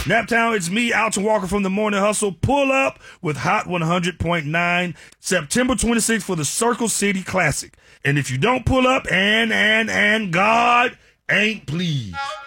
Naptown, it's me, Alton Walker from the Morning Hustle. Pull up with Hot 100.9, September 26th for the Circle City Classic. And if you don't pull up, and God ain't pleased.